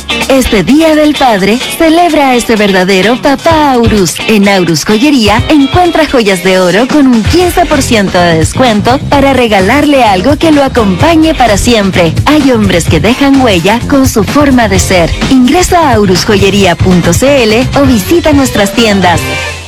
Este Día del Padre, celebra a este verdadero papá Aurus. En Aurus Joyería, encuentra joyas de oro con un 15% de descuento para regalarle algo que lo acompañe para siempre. Hay hombres que dejan huella con su forma de ser. Ingresa a aurusjoyería.cl o visita nuestras tiendas.